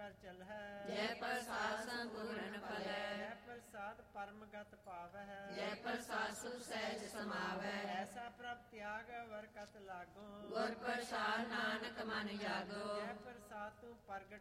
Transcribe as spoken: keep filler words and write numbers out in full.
ਕਰ ਚਲਹਿ। ਜੈ ਪ੍ਰਸਾਦ ਸੰਪੂਰਨ ਫਲੈ। ਜੈ ਪ੍ਰਸਾਦ ਪਰਮਗਤ ਪਾਵਹਿ। ਜੈ ਪ੍ਰਸਾਦ ਸੁਖ ਸਹਿਜ ਸਮਾਵੈ। ਐਸਾ ਪ੍ਰਭ ਤਿਆਗ ਵਰ ਕਤ ਲਾਗੋ। ਗੁਰ ਪ੍ਰਸਾਦ ਨਾਨਕ ਮਨ ਜਾਗੋ। ਜੈ ਪ੍ਰਸਾਦ ਤੂੰ ਪ੍ਰਗਟ